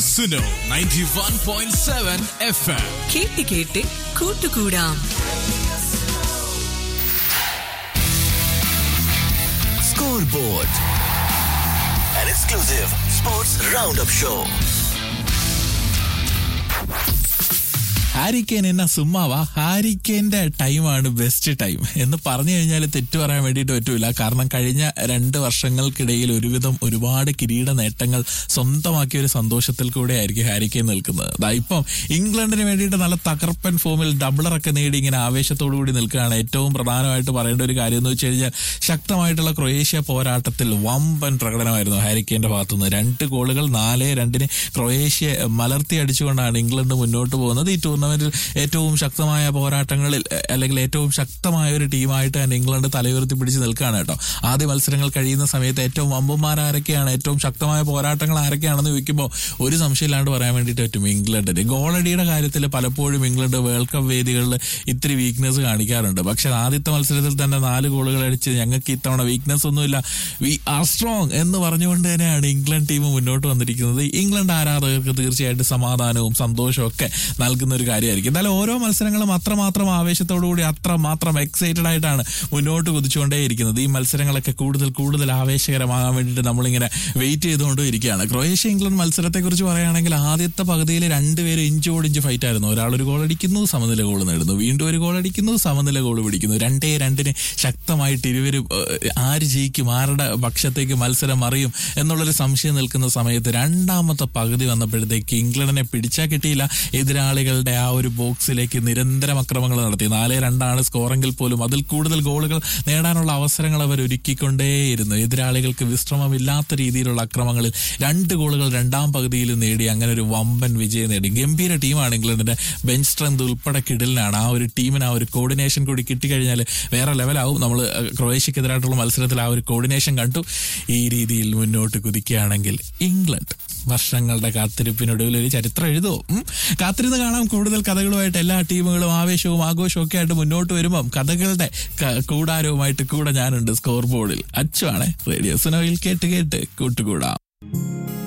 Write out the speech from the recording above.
Suno 91.7 FM. കേട്ട് കേട്ട് കൂട്ടുകൂടാം. Scoreboard, an exclusive sports roundup show. Harry Kane എന്ന സുമ്മാവാ, ഹാരി കെയ്ന്റെ ടൈമാണ് ബെസ്റ്റ് ടൈം എന്ന് പറഞ്ഞു കഴിഞ്ഞാൽ തെറ്റു പറയാൻ വേണ്ടിയിട്ട് പറ്റൂല. കാരണം കഴിഞ്ഞ 2 വർഷങ്ങൾക്കിടയിൽ ഒരുപാട് കിരീട നേട്ടങ്ങൾ സ്വന്തമാക്കിയ ഒരു സന്തോഷത്തിൽ കൂടെ ആയിരിക്കും ഹാരി കെയ്ൻ നിൽക്കുന്നത്. ഇപ്പം ഇംഗ്ലണ്ടിന് വേണ്ടിയിട്ട് നല്ല തകർപ്പൻ ഫോമിൽ ഡബിളറൊക്കെ നേടി ഇങ്ങനെ ആവേശത്തോടു കൂടി നിൽക്കുകയാണ്. ഏറ്റവും പ്രധാനമായിട്ട് പറയേണ്ട ഒരു കാര്യം എന്ന് വെച്ച് കഴിഞ്ഞാൽ ശക്തമായിട്ടുള്ള ക്രൊയേഷ്യ പോരാട്ടത്തിൽ വമ്പൻ പ്രകടനമായിരുന്നു ഹാരി കെയ്ന്റെ ഭാഗത്തുനിന്ന്. 2 ഗോളുകൾ 4-2 ക്രൊയേഷ്യ മലർത്തി അടിച്ചുകൊണ്ടാണ് ഇംഗ്ലണ്ട് മുന്നോട്ട് പോകുന്നത്. ഈ ടൂർണമെന്റിൽ ഏറ്റവും ശക്തമായ പോരാട്ടങ്ങളിൽ അല്ലെങ്കിൽ ഏറ്റവും ശക്തമായ ഒരു ടീമായിട്ട് തന്നെ ഇംഗ്ലണ്ട് തലയുയർത്തി പിടിച്ച് നിൽക്കുകയാണ് കേട്ടോ. ആദ്യ മത്സരങ്ങൾ കഴിയുന്ന സമയത്ത് ഏറ്റവും വമ്പന്മാരാരൊക്കെയാണ്, ഏറ്റവും ശക്തമായ പോരാട്ടങ്ങൾ ആരൊക്കെയാണെന്ന് ചോദിക്കുമ്പോൾ ഒരു സംശയമില്ലാണ്ട് പറയാൻ വേണ്ടിയിട്ട് പറ്റും ഇംഗ്ലണ്ടിന്. ഗോളടിയുടെ കാര്യത്തിൽ പലപ്പോഴും ഇംഗ്ലണ്ട് വേൾഡ് കപ്പ് വേദികളിൽ ഇത്തിരി വീക്ക്നെസ് കാണിക്കാറുണ്ട്. പക്ഷെ ആദ്യത്തെ മത്സരത്തിൽ തന്നെ 4 ഗോളുകൾ അടിച്ച് ഞങ്ങൾക്ക് ഇത്തവണ വീക്ക്നെസ് ഒന്നുമില്ല, വി ആർ സ്ട്രോങ് എന്ന് പറഞ്ഞുകൊണ്ട് തന്നെയാണ് ഇംഗ്ലണ്ട് ടീം മുന്നോട്ട് വന്നിരിക്കുന്നത്. ഇംഗ്ലണ്ട് ആരാധകർക്ക് തീർച്ചയായിട്ടും സമാധാനവും സന്തോഷവും ഒക്കെ നൽകുന്ന ഒരു കാര്യമായിരിക്കും. എന്നാലും ഓരോ മത്സരങ്ങളും അത്രമാത്രം ആവേശത്തോടുകൂടി അത്രമാത്രം എക്സൈറ്റഡ് ആയിട്ടാണ് മുന്നോട്ട് കുതിച്ചുകൊണ്ടേയിരിക്കുന്നത്. ഈ മത്സരങ്ങളൊക്കെ കൂടുതൽ ആവേശകരമാകാൻ വേണ്ടിയിട്ട് നമ്മളിങ്ങനെ വെയിറ്റ് ചെയ്തുകൊണ്ടും ഇരിക്കുകയാണ്. ക്രൊയേഷ്യ ഇംഗ്ലണ്ട് മത്സരത്തെക്കുറിച്ച് പറയുകയാണെങ്കിൽ ആദ്യത്തെ പകുതിയിൽ 2 പേര് ഇഞ്ചോടിഞ്ച് ഫൈറ്റ് ആയിരുന്നു. ഒരാൾ ഒരു ഗോൾ അടിക്കുന്നു, സമനില ഗോൾ നേടുന്നു, വീണ്ടും ഒരു ഗോൾ അടിക്കുന്നു, സമനില ഗോൾ പിടിക്കുന്നു. 2-2 ശക്തമായിട്ട് ഇരുവരും ആര് ജയിക്കും, ആരുടെ പക്ഷത്തേക്ക് മത്സരം അറിയും എന്നുള്ളൊരു സംശയം നിൽക്കുന്ന സമയത്ത് രണ്ടാമത്തെ പകുതി വന്നപ്പോഴത്തേക്ക് ഇംഗ്ലണ്ടിനെ പിടിച്ചാൽ കിട്ടിയില്ല. എതിരാളികളുടെ ആ ഒരു ബോക്സിലേക്ക് നിരന്തരം അക്രമങ്ങൾ നടത്തി. 4-2 സ്കോറെങ്കിൽ പോലും അതിൽ കൂടുതൽ ഗോളുകൾ നേടാനുള്ള അവസരങ്ങൾ അവർ ഒരുക്കിക്കൊണ്ടേയിരുന്നു. എതിരാളികൾക്ക് വിശ്രമമില്ലാത്ത രീതിയിലുള്ള അക്രമങ്ങളിൽ 2 ഗോളുകൾ 2ാം പകുതിയിൽ നേടി അങ്ങനെ ഒരു വമ്പൻ വിജയം നേടി. ഗംഭീര ടീമാണ് ഇംഗ്ലണ്ടിന്റെ. ബെഞ്ച് സ്ട്രെങ്ത് ഉൾപ്പെടെ കിടലിനാണ്. ആ ഒരു ടീമിന് ആ ഒരു കോർഡിനേഷൻ കൂടി കിട്ടിക്കഴിഞ്ഞാൽ വേറെ ലെവലാവും. നമ്മൾ ക്രൊയേഷ്യക്കെതിരായിട്ടുള്ള മത്സരത്തിൽ ആ ഒരു കോർഡിനേഷൻ കണ്ടു. ഈ രീതിയിൽ മുന്നോട്ട് കുതിക്കുകയാണെങ്കിൽ ഇംഗ്ലണ്ട് വർഷങ്ങളുടെ കാത്തിരിപ്പിനൊടുവിൽ ഒരു ചരിത്രം എഴുതുമോ? കാത്തിരുന്ന് കാണാം. കൂടുതൽ കഥകളുമായിട്ട് എല്ലാ ടീമുകളും ആവേശവും ആഘോഷവും ഒക്കെ ആയിട്ട് മുന്നോട്ട് വരുമ്പം കഥകളുടെ കൂടാരവുമായിട്ട് കൂടെ ഞാനുണ്ട് സ്കോർ ബോർഡിൽ. അച്ചുവാണ്. റേഡിയോ സുനോയിൽ കേട്ട് കേട്ട് കൂട്ടുകൂടാം.